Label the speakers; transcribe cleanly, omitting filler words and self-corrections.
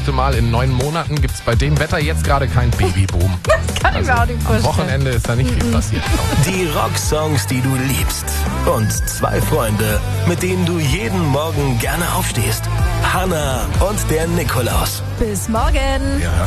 Speaker 1: vermute mal, in 9 Monaten gibt es bei dem Wetter jetzt gerade keinen Babyboom.
Speaker 2: Das kann ich mir auch nicht vorstellen.
Speaker 1: Am Wochenende ist da nicht viel passiert.
Speaker 3: Die Rocksongs, die du liebst. Und 2 Freunde, mit denen du jeden Morgen gerne aufstehst. Hannah und der Nikolaus.
Speaker 2: Bis morgen.
Speaker 1: Wir hören